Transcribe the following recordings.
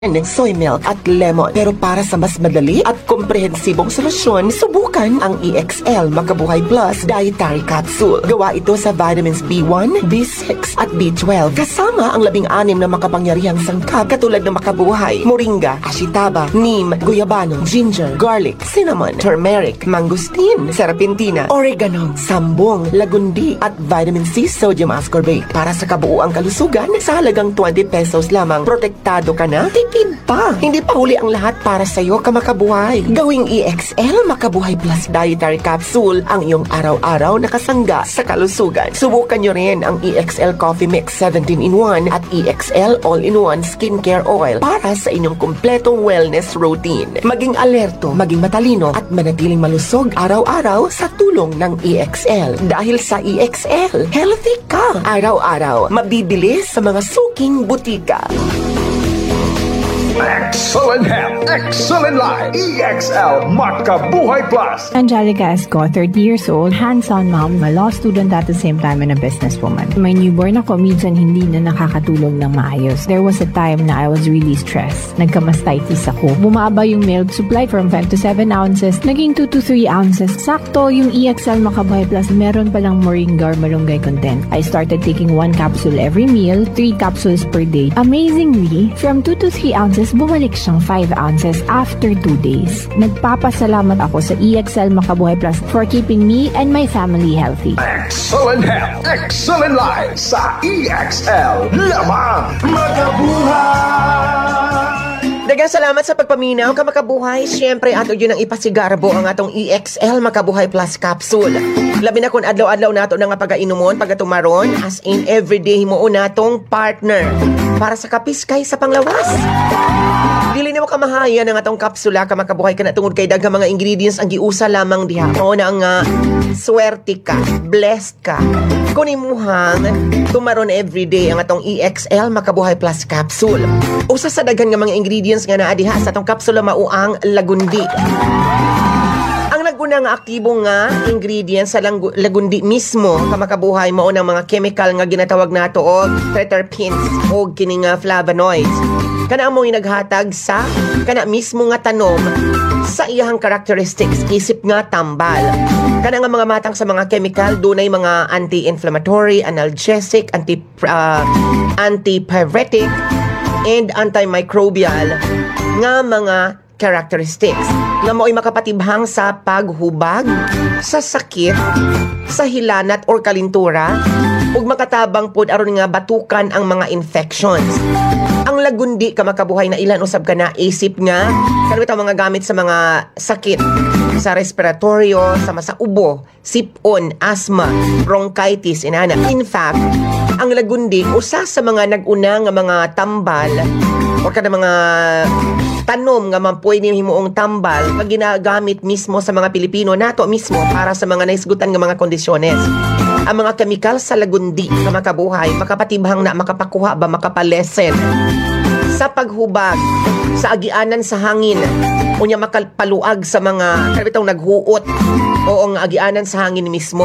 ng soy milk at lemon. Pero para sa mas madali at komprehensibong solusyon, subukan ang EXL Makabuhay Plus Dietary Capsule. Gawa ito sa vitamins B1, B6 at B12. Kasama ang 16 na makapangyarihang sangkap katulad ng makabuhay, moringa, ashitaba, neem, guyabano, ginger, garlic, cinnamon, turmeric, mangosteen, serpentina, oregano, sambong, lagundi at vitamin C sodium ascorbate. Para sa kabuuang kalusugan, sa halagang 20 pesos lamang, protektado ka na, tipid pa. Hindi pa huli ang lahat para sa iyo, kamakabuhay. Gawing EXL Makabuhay Plus Dietary Capsule ang iyong araw-araw na kasangga sa kalusugan. Subukan nyo rin ang EXL Coffee Mix 17-in-1 at EXL All-in-1 Skincare Oil para sa inyong kumpletong wellness routine. Maging alerto, maging matalino at manatiling malusog araw-araw sa tulong ng EXL. Dahil sa EXL, healthy ka araw-araw. Mabibili sa mga suking butika. Excellent health, excellent life. EXL Makabuhay Plus. Angelica Esco, 30 years old, hands-on mom, a law student at the same time and a businesswoman. My newborn ako, minsan hindi na nakakatulog ng maayos. There was a time na I was really stressed. Nagka-mastitis ako. Bumaba yung milk supply from 5 to 7 ounces, naging 2 to 3 ounces. Sakto, yung EXL Makabuhay Plus, meron palang moringa or malunggay content. I started taking 1 capsule every meal, 3 capsules per day. Amazingly, from 2 to 3 ounces, bumalik siyang 5 ounces after 2 days. Nagpapasalamat ako sa EXL Makabuhay Plus for keeping me and my family healthy. Excellent health, excellent life sa EXL. Lamang Makabuhay. Daghang salamat sa pagpaminaw, kamakabuhay. Siyempre, ato yun ang ipasigarbo ang atong EXL Makabuhay Plus Capsule. Labi na kung adlaw-adlaw nato na nga pag-ainumon, pag-atumaron, as in everyday mo natong partner para sa kapiskay sa panglawas. Dili na mo kamahayan ang atong kapsula, kamakabuhay ka na tungod kay daghang mga ingredients ang giusa lamang diha. O na nga, swerte ka, blessed ka. Kunin mo hang tumaron everyday ang atong EXL Makabuhay Plus Capsule. Usa sa daghan nga mga ingredients nga naa diha sa atong kapsula mauang lagundi. Ang laguna nga aktibo nga ingredients sa lagundi mismo, kamakabuhay mo ng mga chemical nga ginatawag nato og terpenes o kini nga flavonoids. Kana mo naghatag sa kana mismo nga tanom sa iyang characteristics, isip nga tambal. Kana nga mga matang sa mga chemical, dunay mga anti-inflammatory, analgesic, antipyretic, and antimicrobial nga mga characteristics nga mo'y makapatibhang sa paghubag, sa sakit, sa hilanat or kalintura, ug makatabang pod aron nga batukan ang mga infections. Ang lagundi, kamakabuhay, na ilan usab ka na isip nga kanang ito mga gamit sa mga sakit sa respiratorio, sama sa ubo, sipon, asthma, bronchitis, inana. In fact, ang lagundi usa sa mga nag-una nga mga tambal o kada mga tanom nga man pwede himuong tambal pag ginagamit mismo sa mga Pilipino nato mismo para sa mga naisgutan nga mga kondisyones. Ang mga chemical sa lagundi nga makabuhay, makapatibhang na makapakuha ba, makapalesen sa paghubag, sa agianan sa hangin, unya makapaluag sa mga karibitong naghuot o ang agianan sa hangin mismo.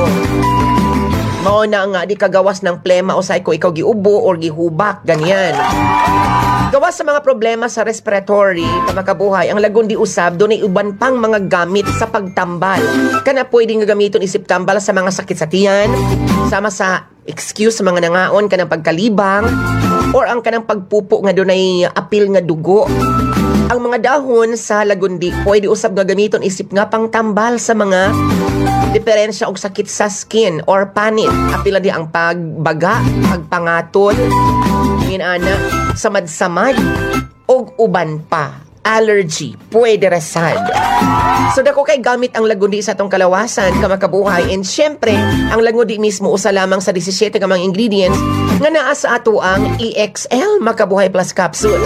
Mao na nga di kagawas ng plema o sa ikaw giubo or gihubak, ganyan. Gawas sa mga problema sa respiratory, kamakabuhay, ang lagundi usab dunay uban pang mga gamit sa pagtambal. Kana pwedeng gamiton isip tambal sa mga sakit sa tiyan, sama sa excuse sa mga nangaon kanang pagkalibang, or ang kanang pagpupo nga dunay apil nga dugo. Ang mga dahon sa lagundi pwede usab nga gamiton isip nga pang tambal sa mga diferensya og sakit sa skin or panit. Apil di ang pagbaga, pagpangatol, ana, samad-samad, og uban pa. Allergy, pwede rasad. So dako kay gamit ang lagundi sa atong kalawasan, kamakabuhay. And syempre, ang lagundi mismo usa lamang sa 17 ka mga ingredients nga naa sa ato ang EXL Makabuhay Plus Capsule.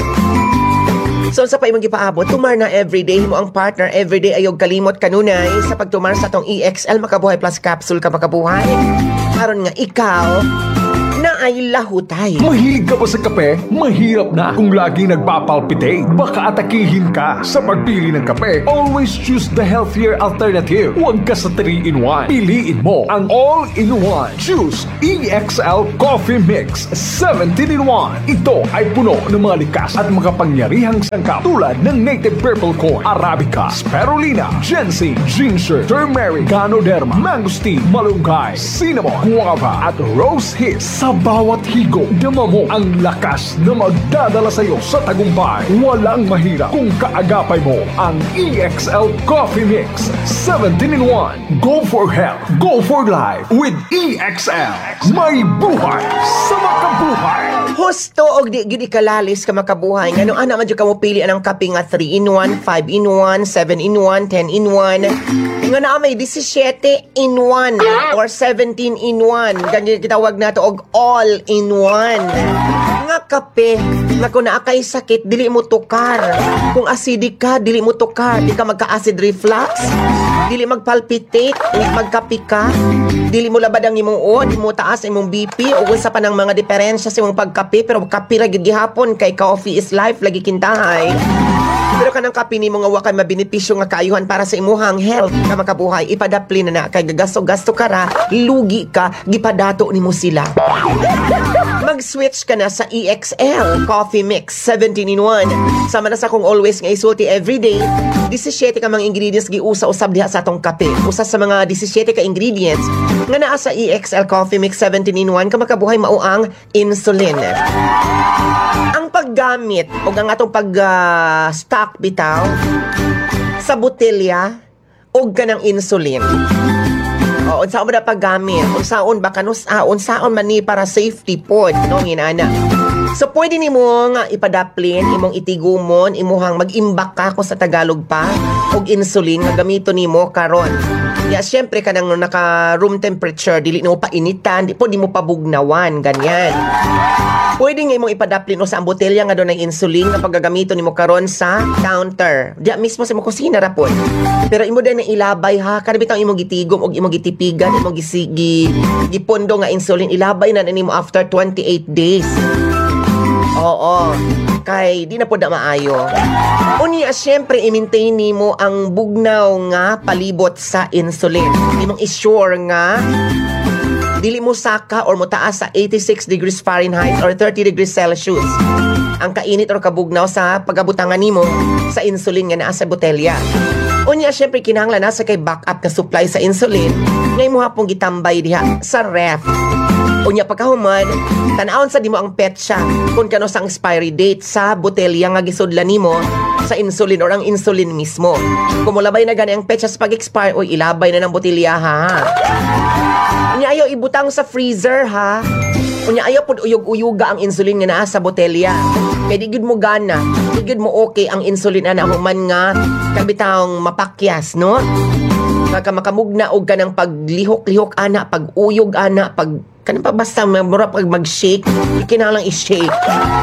So sa pa imong gipaabot, tumar na everyday mo ang partner, everyday ayog kalimot kanunay sa pagtumar sa atong EXL Makabuhay Plus Capsule, kamakabuhay. Karon nga ikaw na ay lahutay. Mahilig ka ba sa kape? Mahirap na kung laging nagpapalpitate. Baka atakihin ka sa pagpili ng kape. Always choose the healthier alternative. Huwag ka sa 3-in-1. Piliin mo ang all-in-one. Choose EXL Coffee Mix 17-in-1. Ito ay puno ng mga likas at makapangyarihang sangkap tulad ng native purple corn, arabica, spirulina, ginseng, ginger, turmeric, ganoderma, mangosteen, malunggay, cinnamon, guava at rose hips. Sa bawat higo, dama mo ang lakas na magdadala sa iyo sa tagumpay. Walang mahirap kung kaagapay mo ang EXL Coffee Mix 17-in-1. Go for health, go for life with EXL. May buhay sa makabuhay. Husto og di gyud ikalalis ka makabuhay. Ngano ana man jud ka mo pili anang kape nga 3-in-1, 5-in-1, 7-in-1, 10-in-1. Nga na may 17-in-1 or 17-in-1. Ganyan gitawag nato og all-in-one. Nga kape nga kung naakay sakit dili mo tukar. Kung acidic ka dili mo tukar, di ka magka-acid reflux, dili magpalpitate, dili magkapi ka, dili mo labad ang imong o, di mo taas ang imong BP o usa pa ng mga diferensya sa imong pagkape, pero kape ra gyud gihapon kay coffee is life lagi kintahay. Pero kanang kape nimo nga wa kay mabenepisyo nga kaayuhan para sa imuhang health ka makabuhay, ipadapli na kay gagasto-gasto ka ra, lugi ka, gipadato nimo sila. Mag-switch ka na sa EXL Coffee Mix 17-in-1. Sama na sa kong always nga isulti everyday, 17 ka mga ingredients giusa-usab diha sa atong kape. Usa sa mga 17 ka ingredients nga naa sa EXL Coffee Mix 17-in-1 ka makabuhay mao ang insulin. Ang paggamit o ang atong pag-stock bitaw sa botelya og kanang insulin. O, unsaon ba na paggamit? Unsaon ba kanus? Unsaon man ni para safety pod, no, nginana. So, pwede ni mo nga ipadaplin, imong itigumon, imuhang mag-imbak ka kung sa Tagalog pa, og insulin nga gamito ni mo karon. Ya, syempre ka nang naka room temperature, dili mo painitan, di mo pabugnawan, ganyan. Pwede nga imong ipadaplin o sa botelya nga doon ng insulin nga paggagamito nimo karon sa counter. Diya mismo sa imong kusina ra pod. Pero imo din na ilabay ha, kada bitaw imong gitigom og imong gitipigan, imong gipondo nga insulin, ilabay na nimo after 28 days. Oo. Kay di na pod na maayo. Unya syempre i-maintain nimo ang bugnaw nga palibot sa insulin. Imong i-sure nga dili mo saka or mo taas sa 86 degrees Fahrenheit or 30 degrees Celsius ang kainit or kabugnaw sa pagabutangan nimo sa insulin nga naa sa botelya. Unya syempre kinahanglan na sa kay backup ka supply sa insulin ngay mo hapong gitambay diha sa ref. Unya pagkahuman, tan-awon sa dimo ang petsa kung kano sang expiry date sa botelya nga gisudlan nimo sa insulin or ang insulin mismo. Kung mulabay na gani ang petsa sa pag-expire, o ilabay na ng botelya ha. Unya ayaw ibutang sa freezer ha. Unya ayaw pod uyog-uyuga ang insulin nga naa sa botelya. Kay di gud mo gana, di gud mo okay ang insulin ana human nga kabitang mapakyas, no? Nga makamugna og kanang paglihok-lihok ana, pag-uyog ana, pag kanang pa basta mura pag mag-shake, kinahanglan i-shake.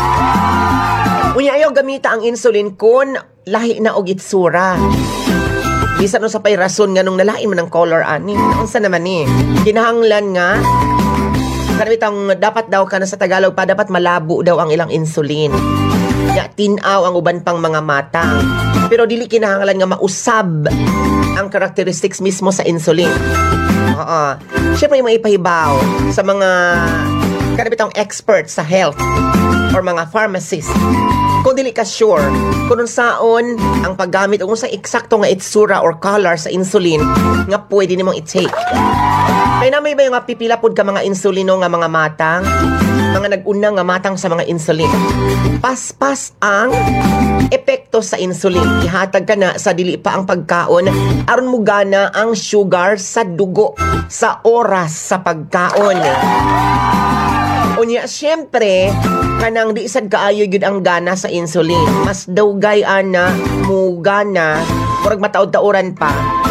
Unya ayaw gamita ang insulin kun lahi na og itsura. Bisan no sa pay rason nga nung nalain man ang color ani. Unsa naman ni? Kinahanglan nga kanang dapat daw kana sa Tagalog pa dapat malabo daw ang ilang insulin. Ya tinaw ang uban pang mga mata. Pero dili kinahanglan nga mausab ang characteristics mismo sa insulin. Siyempre may ipahibaw sa mga kanabitang experts sa health or mga pharmacists. Kung dili ka sure kung saon ang paggamit o sa eksakto nga itsura or color sa insulin nga pwede nimong i-take. Kaya na may ba yung pipila pod ka mga insulino nga mga matang, mga nag-unang nga matang sa mga insulin. Paspas ang epekto sa insulin. Ihatag ka na sa dili pa ang pagkaon aron mo gana ang sugar sa dugo sa oras sa pagkaon. Unya, syempre, kanang di isad kaayo yun ang gana sa insulin. Mas dawgay ana, mugana, murag mataod-taoran pa.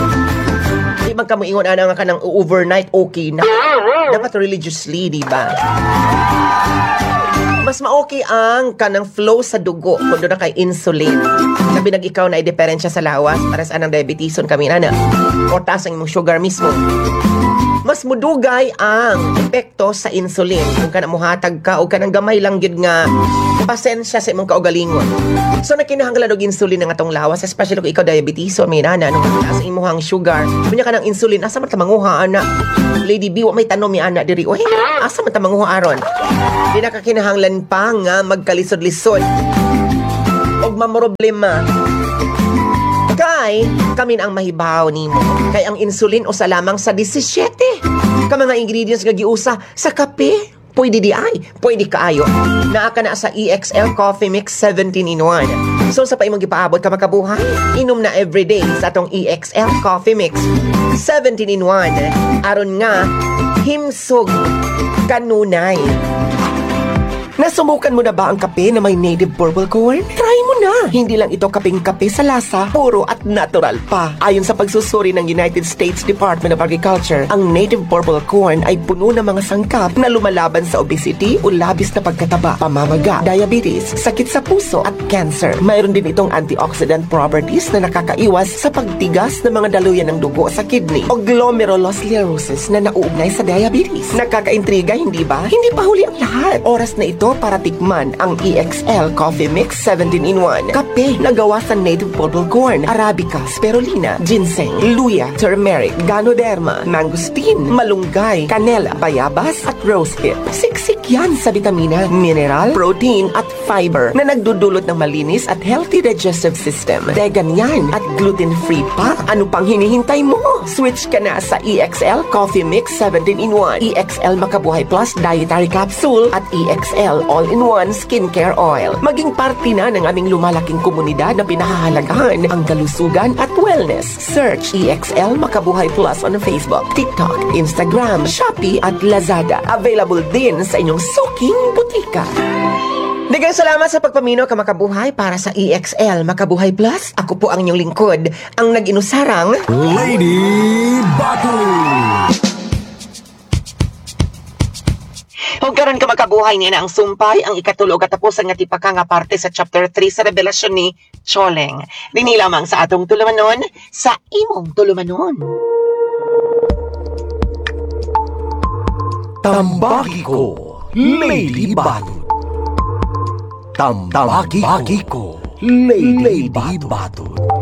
Di man ka moingon ana nga kanang overnight okay na. Dapat religiously, di ba? Mas ma-okay ang kanang flow sa dugo kung doon na kay insulin. Sabi nag ikaw na i-diferensya sa lawas para sa anang diabeteson kami na o taas ang imong sugar mismo. mas mudugay ang epekto sa insulin kung kana muhatag ka o kanang gamay lang gyud nga pasensya sa imong kaugalingon. So nakinahanglan og insulin nga atong lawas, especially kung ikaw diabetes o may nana nung sa imong sugar. Kunya ka ng insulin, asa man ta manguha ana? Lady B, wa may tanom mi ana diri. Oy, asa man ta manguha aron? Di na kakinahanglan pa nga magkalisod-lisod og mamroblema. Kay, kami na ang mahibaw nimo. Kay ang insulin usa lamang sa 17. Ka mga ingredients nga giusa sa kape. Pwede di ay, pwede kaayo. Naa ka na sa EXL Coffee Mix 17-in-1. So sa pa imong gipaabot ka makabuhay, inom na everyday sa atong EXL Coffee Mix 17-in-1. Aron nga, himsog kanunay. Nasumukan mo na ba ang kape na may native purple corn? Try mo na! Hindi lang ito kapeng kape sa lasa, puro at natural pa. Ayon sa pagsusuri ng United States Department of Agriculture, ang native purple corn ay puno ng mga sangkap na lumalaban sa obesity o labis na pagkataba, pamamaga, diabetes, sakit sa puso at cancer. Mayroon din itong antioxidant properties na nakakaiwas sa pagtigas ng mga daluyan ng dugo sa kidney o glomerulosclerosis na nauugnay sa diabetes. Nakakaintriga, hindi ba? Hindi pa huli ang lahat. Oras na ito para tikman ang EXL Coffee Mix 17-in-1. Kape na gawa sa native purple corn, arabica, spirulina, ginseng, luya, turmeric, ganoderma, mangosteen, malunggay, canela, bayabas at rosehip. Siksik yan sa vitamina, mineral, protein at fiber na nagdudulot ng malinis at healthy digestive system. Vegan yan at gluten-free pa. Ano pang hinihintay mo? Switch ka na sa EXL Coffee Mix 17-in-1, EXL Makabuhay Plus Dietary Capsule at EXL All-in-One Skincare Oil. Maging parte na ng aming lumalaking komunidad na pinahahalagahan ang kalusugan at wellness. Search EXL Makabuhay Plus on Facebook, TikTok, Instagram, Shopee at Lazada. Available din sa inyong suking butika. Daghang salamat sa pagpamino ka Makabuhay para sa EXL Makabuhay Plus. Ako po ang inyong lingkod, ang nag-inusarang Lady Batu. Kung karon ka makabuhay niya na ang sumpay, ang ikatulog at tapusan nga tipaka nga parte sa chapter 3 sa revelasyon ni Choleng. Dini lamang sa atong tulumanon, sa imong tulumanon. Tambaki ko, Lady Batu. Tambaki ko, Lady Batu.